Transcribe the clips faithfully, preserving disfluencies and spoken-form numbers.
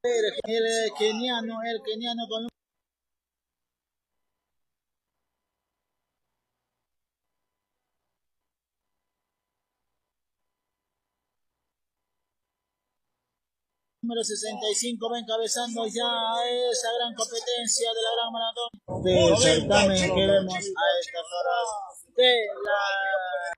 El keniano, el keniano con número sesenta y cinco va encabezando ya esa gran competencia de la gran maratón del certamen que vemos a estas horas de la...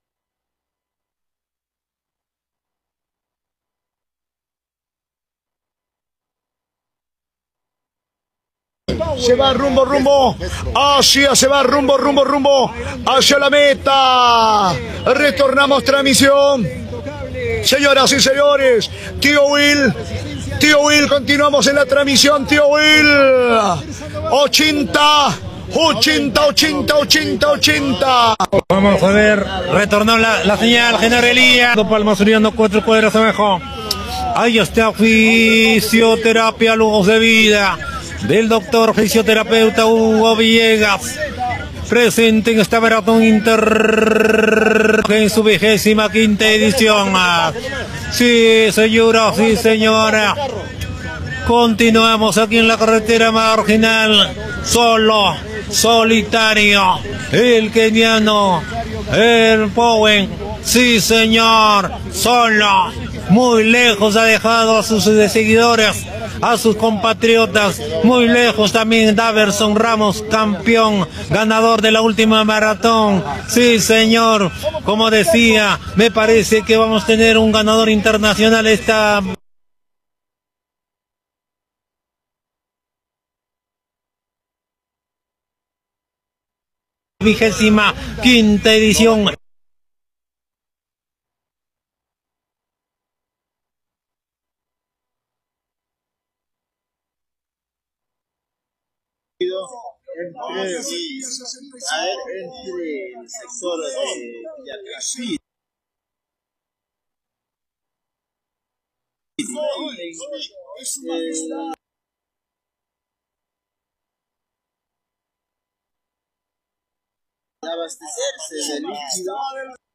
Se va rumbo, rumbo, hacia, se va rumbo, rumbo, rumbo, hacia la meta. Retornamos transmisión. Señoras y señores, tío Will, tío Will, continuamos en la transmisión, tío Will. ochenta, ochenta, ochenta, ochenta, ochenta. Vamos a ver, retornó la, la señal, Genaro Elías. Palma subiendo cuatro cuadras abajo. Ahí está fisioterapia, lujos de vida del doctor fisioterapeuta Hugo Villegas, presente en esta maratón inter en su vigésima quinta edición. Sí, señora, sí, señora. Continuamos aquí en la carretera marginal, solo, solitario, el keniano, el Powen, sí, señor, solo, muy lejos ha dejado a sus seguidores, a sus compatriotas, muy lejos también Daverson Ramos, campeón, ganador de la última maratón. Sí, señor, como decía, me parece que vamos a tener un ganador internacional esta vigésima quinta edición. Entre, a ver, entre el sector de Yacasí. Eh, abastecerse de líquido